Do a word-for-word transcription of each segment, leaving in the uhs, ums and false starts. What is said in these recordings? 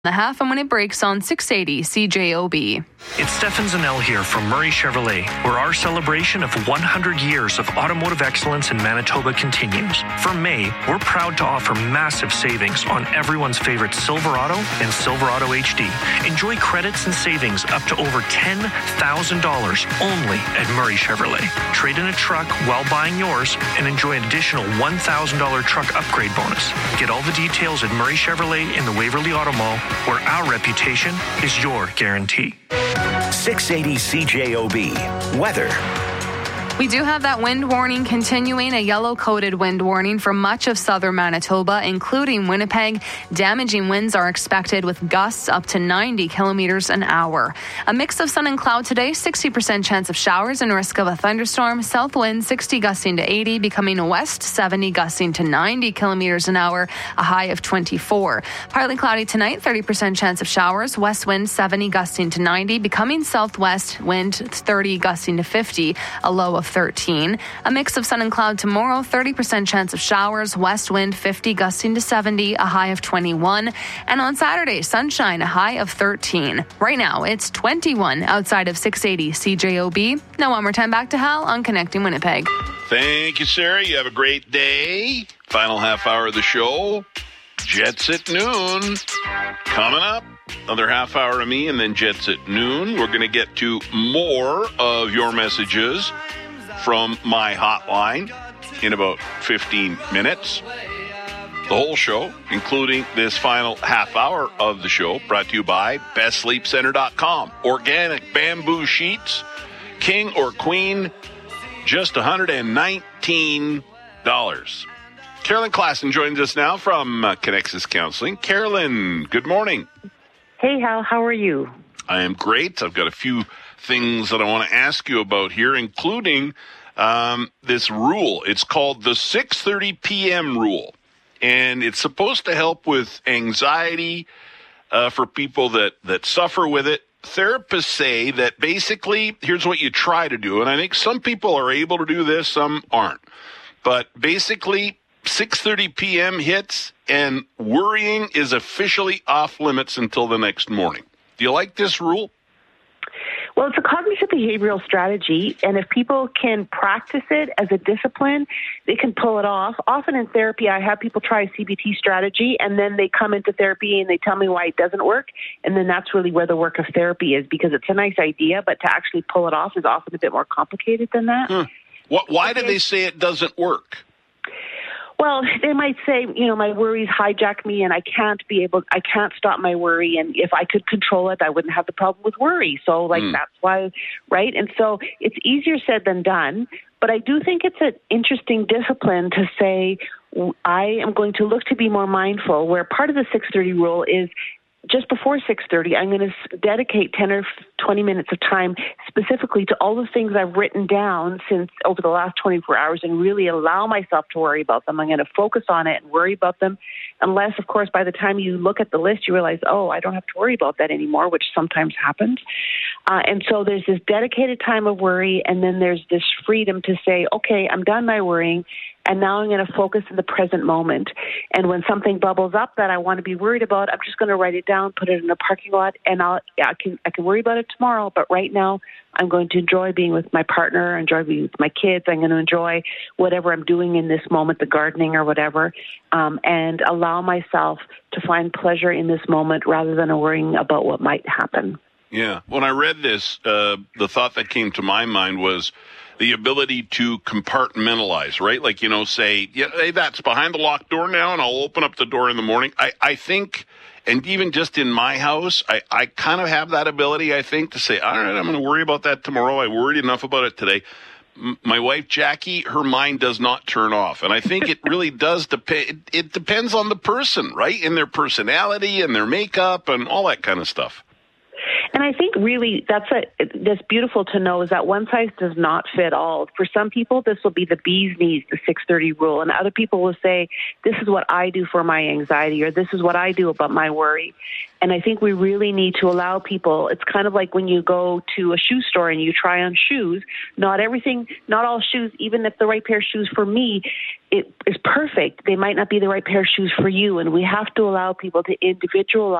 The half and when it breaks on six eighty C J O B. It's Stefan Zanel here from Murray Chevrolet, where our celebration of one hundred years of automotive excellence in Manitoba continues. For May, we're proud to offer massive savings on everyone's favorite Silverado and Silverado H D. Enjoy credits and savings up to over ten thousand dollars only at Murray Chevrolet. Trade in a truck while buying yours and enjoy an additional one thousand dollars truck upgrade bonus. Get all the details at Murray Chevrolet in the Waverly Auto Mall, where our reputation is your guarantee. six eighty C J O B. Weather. We do have that wind warning continuing, a yellow-coated wind warning for much of southern Manitoba, including Winnipeg. Damaging winds are expected with gusts up to ninety kilometers an hour. A mix of sun and cloud today, sixty percent chance of showers and risk of a thunderstorm. South wind sixty gusting to eighty, becoming west seventy gusting to ninety kilometers an hour, a high of twenty-four. Partly cloudy tonight, thirty percent chance of showers. West wind seventy gusting to ninety, becoming southwest wind thirty gusting to fifty, a low of thirteen. A mix of sun and cloud tomorrow, thirty percent chance of showers, west wind fifty gusting to seventy, a high of twenty-one. And on Saturday, sunshine, a high of thirteen. Right now, it's twenty-one outside of six eighty C J O B. Now one more time back to Hal on Connecting Winnipeg. Thank you, Sarah. You have a great day. Final half hour of the show. Jets at noon. Coming up. Another half hour of me and then Jets at noon. We're going to get to more of your messages from my hotline in about fifteen minutes. The whole show, including this final half hour of the show, brought to you by best sleep center dot com. Organic bamboo sheets, king or queen, just one hundred nineteen dollars. Carolyn Klassen joins us now from uh, Connexus Counseling. Carolyn, good morning. Hey, Hal, how are you? I am great. I've got a few things that I want to ask you about here, including um, this rule. It's called the six thirty p.m. rule, and it's supposed to help with anxiety uh, for people that, that suffer with it. Therapists say that basically, here's what you try to do, and I think some people are able to do this, some aren't. But basically, six thirty p.m. hits, and worrying is officially off limits until the next morning. Do you like this rule? Well, it's a cognitive behavioral strategy, and if people can practice it as a discipline, they can pull it off. Often in therapy, I have people try a C B T strategy, and then they come into therapy and they tell me why it doesn't work, and then that's really where the work of therapy is, because it's a nice idea, but to actually pull it off is often a bit more complicated than that. Hmm. What, why do they say it doesn't work? Well, they might say, you know, my worries hijack me and I can't be able, I can't stop my worry. And if I could control it, I wouldn't have the problem with worry. So like, mm. that's why, right? And so it's easier said than done. But I do think it's an interesting discipline to say, I am going to look to be more mindful, where part of the six thirty rule is just before six thirty, I'm going to dedicate ten or twenty minutes of time specifically to all the things I've written down since over the last twenty-four hours and really allow myself to worry about them. I'm going to focus on it and worry about them, unless, of course, by the time you look at the list, you realize, oh, I don't have to worry about that anymore, which sometimes happens. Uh, and so there's this dedicated time of worry, and then there's this freedom to say, okay, I'm done my worrying, and now I'm going to focus in the present moment. And when something bubbles up that I want to be worried about, I'm just going to write it down, put it in a parking lot, and I'll, yeah, I can I can worry about it tomorrow. But right now, I'm going to enjoy being with my partner, enjoy being with my kids. I'm going to enjoy whatever I'm doing in this moment, the gardening or whatever, um, and allow myself to find pleasure in this moment rather than worrying about what might happen. Yeah. When I read this, uh, the thought that came to my mind was the ability to compartmentalize, right? Like, you know, say, yeah, hey, that's behind the locked door now, and I'll open up the door in the morning. I, I think, and even just in my house, I, I kind of have that ability, I think, to say, all right, I'm going to worry about that tomorrow. I worried enough about it today. M- my wife, Jackie, her mind does not turn off. And I think it really does depend. It, it depends on the person, right? And their personality and their makeup and all that kind of stuff. And I think really that's a, that's beautiful to know, is that one size does not fit all. For some people, this will be the bee's knees, the six thirty rule. And other people will say, this is what I do for my anxiety, or this is what I do about my worry. And I think we really need to allow people, it's kind of like when you go to a shoe store and you try on shoes. Not everything, not all shoes, even if the right pair of shoes for me it is perfect, they might not be the right pair of shoes for you. And we have to allow people to individualize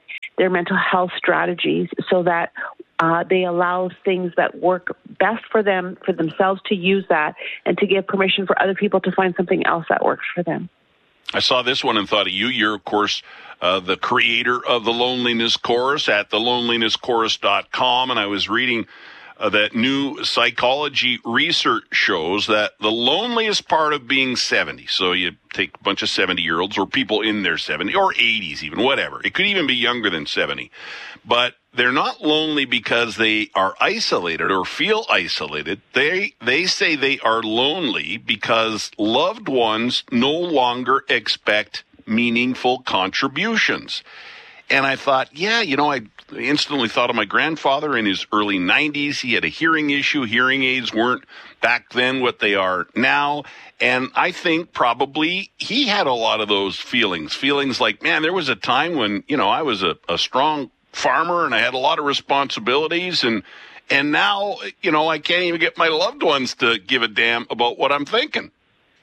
their mental health strategies so that uh, they allow things that work best for them, for themselves to use that, and to give permission for other people to find something else that works for them. I saw this one and thought of you. You're, of course, uh, the creator of the Loneliness Chorus at the loneliness chorus dot com, and I was reading Uh, that new psychology research shows that the loneliest part of being seventy, so you take a bunch of seventy-year-olds or people in their seventies or eighties even, whatever. It could even be younger than seventy. But they're not lonely because they are isolated or feel isolated. They, they say they are lonely because loved ones no longer expect meaningful contributions. And I thought, yeah, you know, I instantly thought of my grandfather in his early nineties. He had a hearing issue. Hearing aids weren't back then what they are now. And I think probably he had a lot of those feelings, feelings like, man, there was a time when, you know, I was a, a strong farmer and I had a lot of responsibilities. And, and now, you know, I can't even get my loved ones to give a damn about what I'm thinking.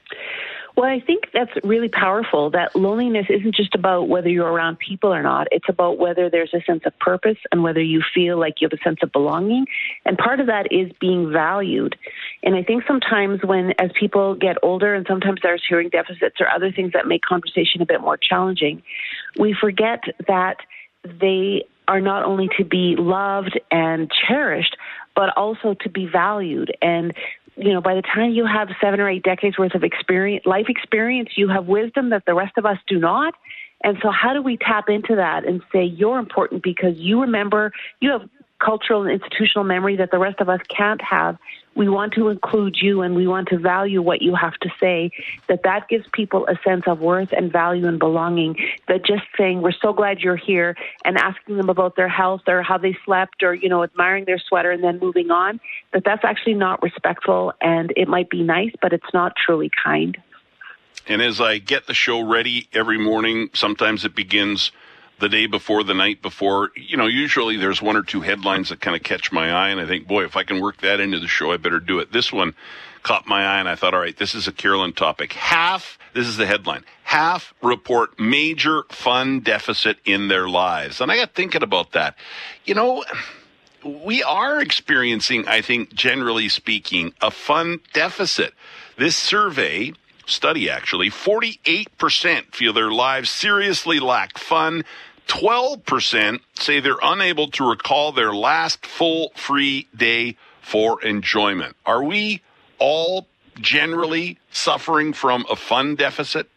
Well, I think that's really powerful, that loneliness isn't just about whether you're around people or not. It's about whether there's a sense of purpose and whether you feel like you have a sense of belonging. And part of that is being valued. And I think sometimes when, as people get older, and sometimes there's hearing deficits or other things that make conversation a bit more challenging, we forget that they are not only to be loved and cherished, but also to be valued. And you know, by the time you have seven or eight decades worth of experience, life experience, you have wisdom that the rest of us do not. And so how do we tap into that and say you're important because you remember, you have cultural and institutional memory that the rest of us can't have. We want to include you and we want to value what you have to say, that that gives people a sense of worth and value and belonging, that just saying we're so glad you're here and asking them about their health or how they slept or, you know, admiring their sweater and then moving on, that that's actually not respectful, and it might be nice, but it's not truly kind. And as I get the show ready every morning, sometimes it begins the day before, the night before. You know, usually there's one or two headlines that kind of catch my eye, and I think, boy, if I can work that into the show, I better do it. This one caught my eye, and I thought, all right, this is a Carolyn topic. Half, this is the headline, half report major fun deficit in their lives. And I got thinking about that. You know, we are experiencing, I think, generally speaking, a fun deficit. This survey study, actually, forty-eight percent feel their lives seriously lack fun. twelve percent say they're unable to recall their last full free day for enjoyment. Are we all generally suffering from a fun deficit?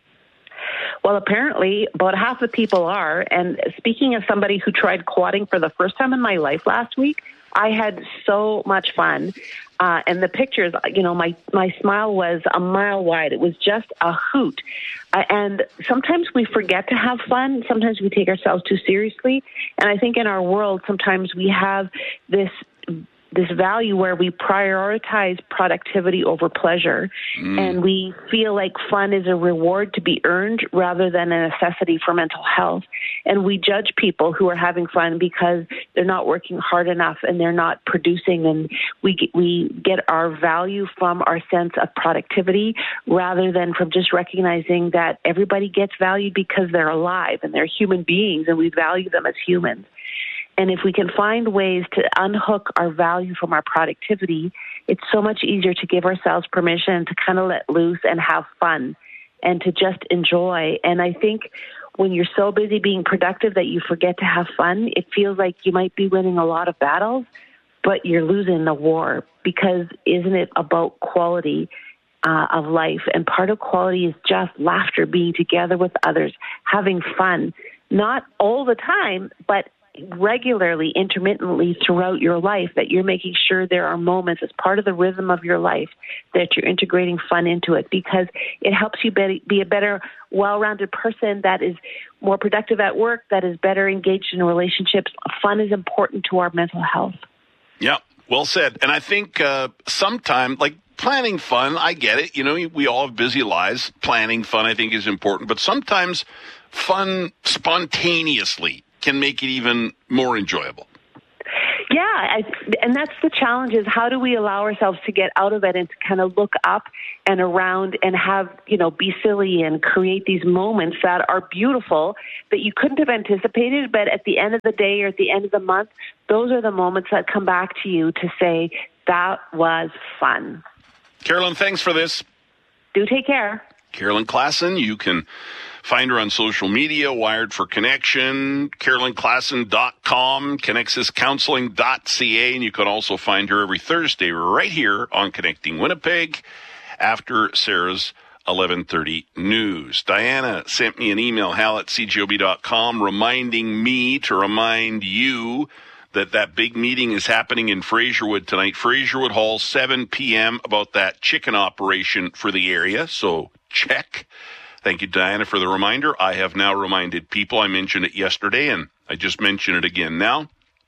Well, apparently about half the people are. And speaking of somebody who tried quadding for the first time in my life last week, I had so much fun. Uh, and the pictures, you know, my, my smile was a mile wide. It was just a hoot. Uh, and sometimes we forget to have fun. Sometimes we take ourselves too seriously. And I think in our world, sometimes we have this this value where we prioritize productivity over pleasure. Mm. And we feel like fun is a reward to be earned rather than a necessity for mental health. And we judge people who are having fun because they're not working hard enough and they're not producing. And we get, we get our value from our sense of productivity rather than from just recognizing that everybody gets valued because they're alive and they're human beings and we value them as humans. And if we can find ways to unhook our value from our productivity, it's so much easier to give ourselves permission to kind of let loose and have fun and to just enjoy. And I think when you're so busy being productive that you forget to have fun, it feels like you might be winning a lot of battles, but you're losing the war, because isn't it about quality uh, of life? And part of quality is just laughter, being together with others, having fun, not all the time, but regularly, intermittently throughout your life, that you're making sure there are moments as part of the rhythm of your life that you're integrating fun into it, because it helps you be, be a better, well-rounded person that is more productive at work, that is better engaged in relationships. Fun is important to our mental health. Yeah, well said. And I think uh, sometimes, like planning fun, I get it. You know, we all have busy lives. Planning fun, I think, is important. But sometimes fun spontaneously can make it even more enjoyable. Yeah, I, and that's the challenge is how do we allow ourselves to get out of it and to kind of look up and around and have, you know, be silly and create these moments that are beautiful that you couldn't have anticipated, but at the end of the day or at the end of the month, those are the moments that come back to you to say, that was fun. Carolyn, thanks for this. Do take care. Carolyn Klassen, you can find her on social media, Wired for Connection, carolyn klassen dot com, connexus counseling dot c a, and you can also find her every Thursday right here on Connecting Winnipeg after Sarah's eleven thirty news. Diana sent me an email, hal at c g o b dot com, reminding me to remind you that that big meeting is happening in Fraserwood tonight, Fraserwood Hall, seven p.m., about that chicken operation for the area, so check. Thank you, Diana, for the reminder. I have now reminded people. I mentioned it yesterday, and I just mention it again now.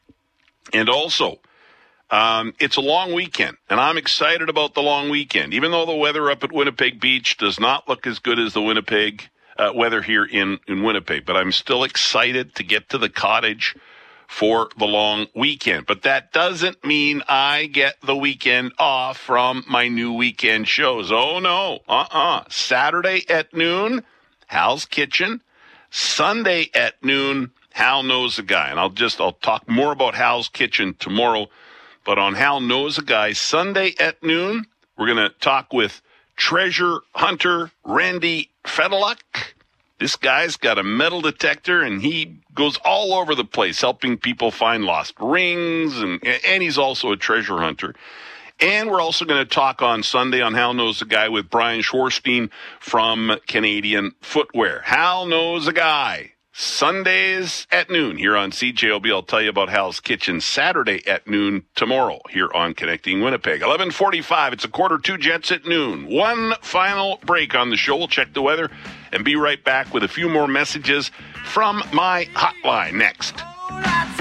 And also, um, it's a long weekend, and I'm excited about the long weekend. Even though the weather up at Winnipeg Beach does not look as good as the Winnipeg uh, weather here in, in Winnipeg, but I'm still excited to get to the cottage for the long weekend. But that doesn't mean I get the weekend off from my new weekend shows. Oh, no. Uh-uh. Saturday at noon, Hal's Kitchen. Sunday at noon, Hal Knows a Guy. And I'll just, I'll talk more about Hal's Kitchen tomorrow. But on Hal Knows a Guy, Sunday at noon, we're going to talk with treasure hunter Randy Fedeluck. This guy's got a metal detector, and he goes all over the place helping people find lost rings, and, and he's also a treasure hunter. And we're also going to talk on Sunday on Hal Knows a Guy with Brian Schwarstein from Canadian Footwear. Hal Knows a Guy. Sundays at noon here on C J O B. I'll tell you about Hal's Kitchen Saturday at noon tomorrow here on Connecting Winnipeg. eleven forty-five, it's a quarter two, Jets at noon. One final break on the show. We'll check the weather and be right back with a few more messages from my hotline next.